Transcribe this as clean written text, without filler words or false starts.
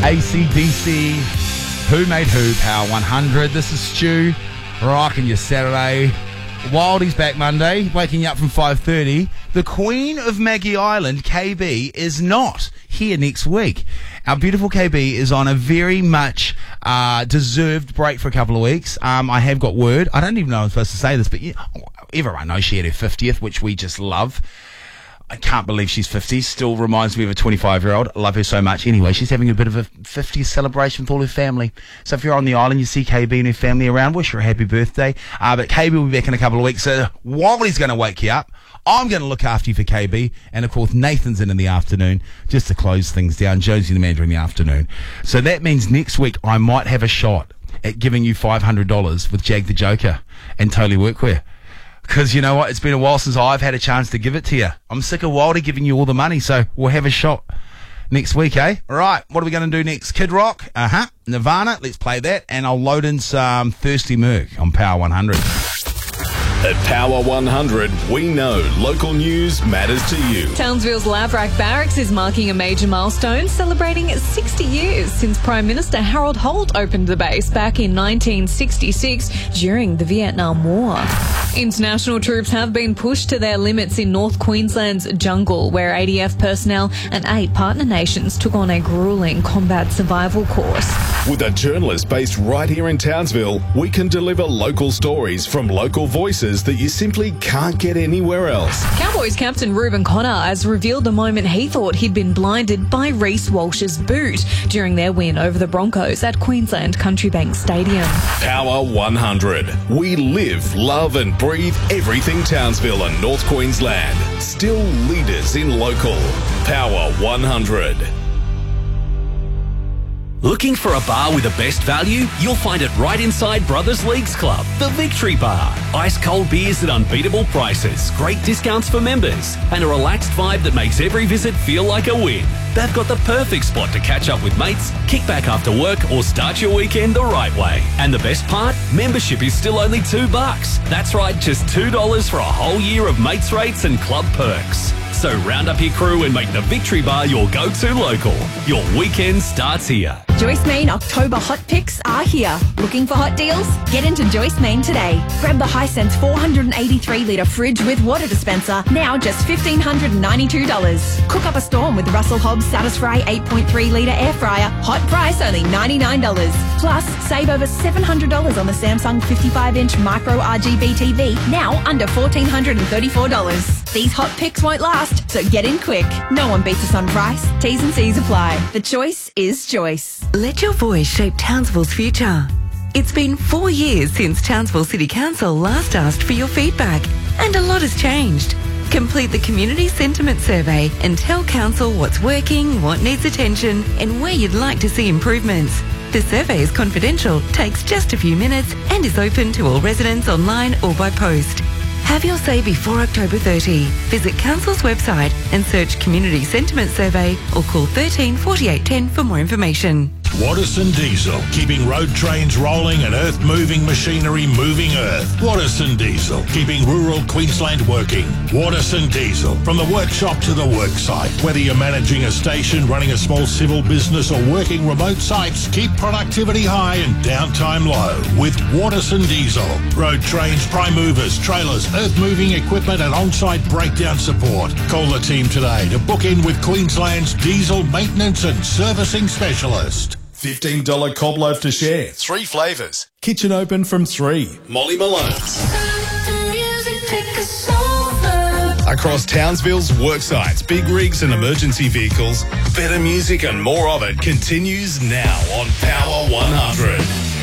AC/DC, Who Made Who, Power 100. This is Stu, rocking your Saturday. Wildie's back Monday, waking you up from 5:30. The Queen of Maggie Island, KB, is not here next week. Our beautiful KB is on a very much deserved break for a couple of weeks. I have got word. I don't even know I'm supposed to say this, but everyone knows she had her 50th, which we just love. I can't believe she's 50. Still reminds me of a 25-year-old. I love her so much. Anyway, she's having a bit of a 50th celebration with all her family. So if you're on the island, you see KB and her family around, wish her a happy birthday. But KB will be back in a couple of weeks. So Wally's going to wake you up. I'm going to look after you for KB. And, of course, Nathan's in the afternoon just to close things down. Josie the Mandarin in the afternoon. So that means next week I might have a shot at giving you $500 with Jag the Joker and Totally Workwear. Because you know what? It's been a while since I've had a chance to give it to you. I'm sick of Wildy giving you all the money, so we'll have a shot next week, eh? All right, what are we going to do next? Kid Rock? Nirvana, let's play that. And I'll load in some Thirsty Merc on Power 100. At Power 100, we know local news matters to you. Townsville's Laverack Barracks is marking a major milestone, celebrating 60 years since Prime Minister Harold Holt opened the base back in 1966 during the Vietnam War. International troops have been pushed to their limits in North Queensland's jungle, where ADF personnel and 8 partner nations took on a gruelling combat survival course. With a journalist based right here in Townsville, we can deliver local stories from local voices that you simply can't get anywhere else. Cowboys captain Reuben Connor has revealed the moment he thought he'd been blinded by Reece Walsh's boot during their win over the Broncos at Queensland Country Bank Stadium. Power 100. We live, love and breathe everything Townsville and North Queensland. Still leaders in local. Power 100. Looking for a bar with the best value? You'll find it right inside Brothers Leagues Club, the Victory Bar. Ice cold beers at unbeatable prices, great discounts for members, and a relaxed vibe that makes every visit feel like a win. They've got the perfect spot to catch up with mates, kick back after work, or start your weekend the right way. And the best part? Membership is still only $2. That's right, just $2 for a whole year of mates rates and club perks. So round up your crew and make the Victory Bar your go-to local. Your weekend starts here. Joyce Main October hot picks are here. Looking for hot deals? Get into Joyce Main today. Grab the Hisense 483-litre fridge with water dispenser, now just $1,592. Cook up a storm with Russell Hobbs Satisfry 8.3-litre air fryer, hot price only $99. Plus, save over $700 on the Samsung 55-inch micro RGB TV, now under $1,434. These hot picks won't last, so get in quick. No one beats us on price. T's and C's apply. The choice is Joyce. Let your voice shape Townsville's future. It's been 4 years since Townsville City Council last asked for your feedback, and a lot has changed. Complete the Community Sentiment Survey and tell Council what's working, what needs attention, and where you'd like to see improvements. The survey is confidential, takes just a few minutes, and is open to all residents online or by post. Have your say before October 30. Visit Council's website and search Community Sentiment Survey or call 13 48 10 for more information. Watterson Diesel, keeping road trains rolling and earth-moving machinery moving earth. Watterson Diesel, keeping rural Queensland working. Watterson Diesel, from the workshop to the worksite. Whether you're managing a station, running a small civil business or working remote sites, keep productivity high and downtime low with Watterson Diesel. Road trains, prime movers, trailers, earth-moving equipment and on-site breakdown support. Call the team today to book in with Queensland's diesel maintenance and servicing specialist. $15 cob loaf to share. 3 flavours. Kitchen open from 3. Molly Malone's. Across Townsville's worksites, big rigs and emergency vehicles, better music and more of it continues now on Power 100.